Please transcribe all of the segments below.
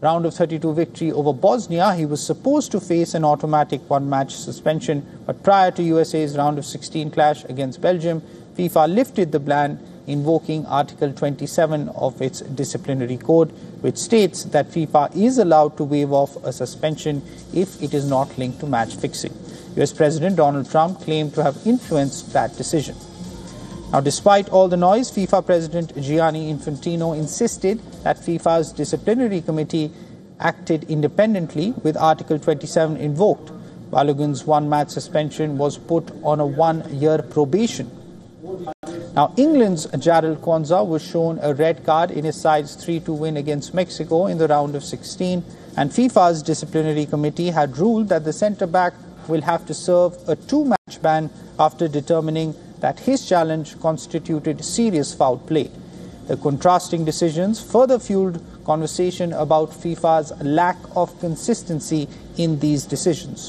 round of 32 victory over Bosnia, he was supposed to face an automatic one-match suspension. But prior to USA's round of 16 clash against Belgium, FIFA lifted the ban, invoking Article 27 of its disciplinary code, which states that FIFA is allowed to waive off a suspension if it is not linked to match fixing. US President Donald Trump claimed to have influenced that decision. Now, despite all the noise, FIFA President Gianni Infantino insisted that FIFA's disciplinary committee acted independently with Article 27 invoked. Balogun's one-match suspension was put on a one-year probation. Now, England's Jarrell Quansah was shown a red card in his side's 3-2 win against Mexico in the round of 16, and FIFA's disciplinary committee had ruled that the centre-back will have to serve a two-match ban after determining that his challenge constituted serious foul play. The contrasting decisions further fueled conversation about FIFA's lack of consistency in these decisions.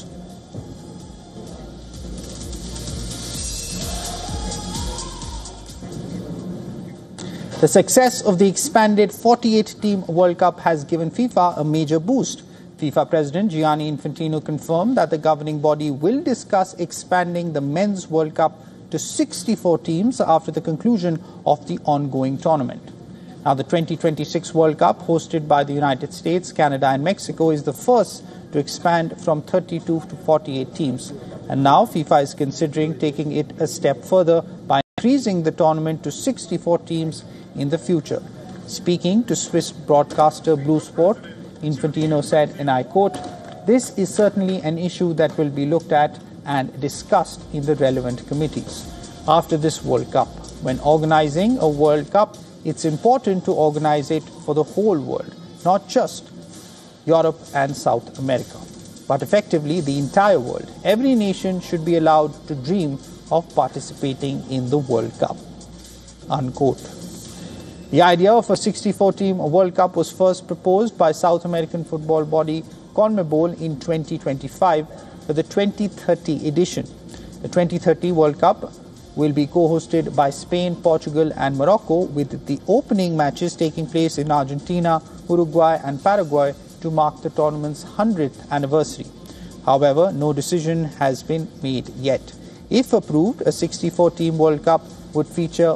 The success of the expanded 48-team World Cup has given FIFA a major boost. FIFA President Gianni Infantino confirmed that the governing body will discuss expanding the Men's World Cup to 64 teams after the conclusion of the ongoing tournament. Now, the 2026 World Cup, hosted by the United States, Canada and Mexico, is the first to expand from 32 to 48 teams. And now FIFA is considering taking it a step further by increasing the tournament to 64 teams in the future. Speaking to Swiss broadcaster Blue Sport, Infantino said, and I quote, "This is certainly an issue that will be looked at and discussed in the relevant committees after this World Cup. When organizing a World Cup, it's important to organize it for the whole world, not just Europe and South America, but effectively the entire world. Every nation should be allowed to dream of participating in the World Cup." Unquote. The idea of a 64-team World Cup was first proposed by South American football body CONMEBOL in 2025 for the 2030 edition. The 2030 World Cup will be co-hosted by Spain, Portugal and Morocco, with the opening matches taking place in Argentina, Uruguay and Paraguay to mark the tournament's 100th anniversary. However, no decision has been made yet. If approved, a 64-team World Cup would feature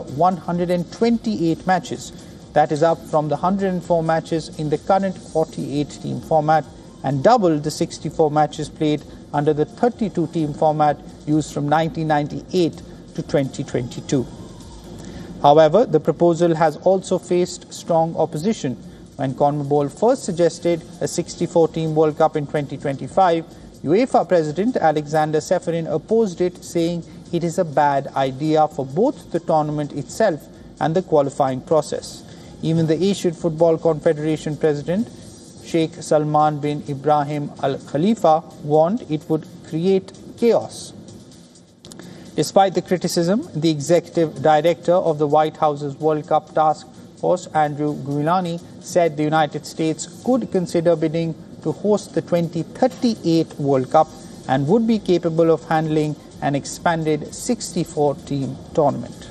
128 matches. That is up from the 104 matches in the current 48-team format and double the 64 matches played under the 32-team format used from 1998 to 2022. However, the proposal has also faced strong opposition. When CONMEBOL first suggested a 64-team World Cup in 2025, UEFA President Alexander Ceferin opposed it, saying it is a bad idea for both the tournament itself and the qualifying process. Even the Asian Football Confederation President Sheikh Salman bin Ibrahim Al Khalifa warned it would create chaos. Despite the criticism, the executive director of the White House's World Cup Task Force, Andrew Giuliani, said the United States could consider bidding to host the 2038 World Cup and would be capable of handling an expanded 64-team tournament.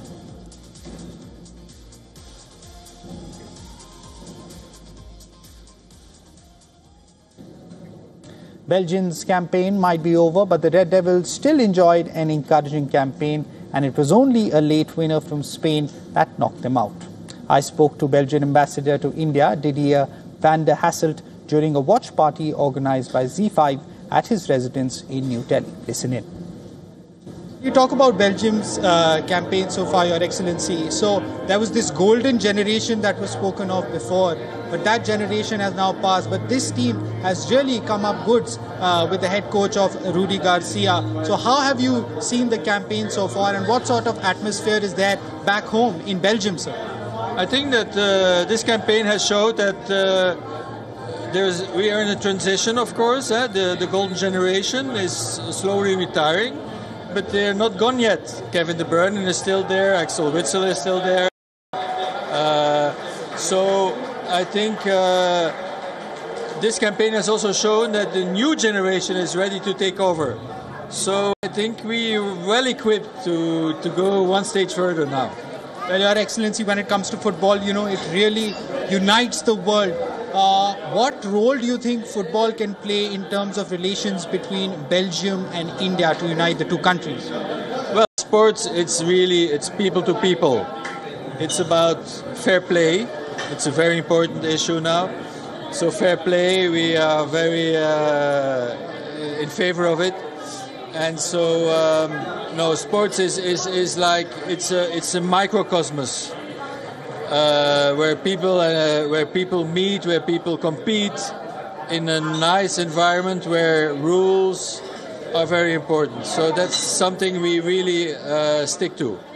Belgium's campaign might be over, but the Red Devils still enjoyed an encouraging campaign, and it was only a late winner from Spain that knocked them out. I spoke to Belgian ambassador to India, Didier van der Hasselt, during a watch party organized by Z5 at his residence in New Delhi. Listen in. You talk about Belgium's campaign so far, Your Excellency. So there was this golden generation that was spoken of before, but that generation has now passed. But this team has really come up goods with the head coach of Rudi Garcia. So how have you seen the campaign so far, and what sort of atmosphere is there back home in Belgium, sir? I think that this campaign has showed that we are in a transition, of course. The golden generation is slowly retiring. But they're not gone yet. Kevin De Bruyne is still there. Axel Witsel is still there. So I think this campaign has also shown that the new generation is ready to take over. So I think we're well equipped to go one stage further now. Well, Your Excellency, when it comes to football, you know, it really unites the world. What role do you think football can play in terms of relations between Belgium and India to unite the two countries? Well, sports, it's people to people. It's about fair play. It's a very important issue now. So fair play, we are very in favor of it. And so, no, sports is like, it's a microcosmos. Where people meet, where people compete in a nice environment where rules are very important. So that's something we really stick to.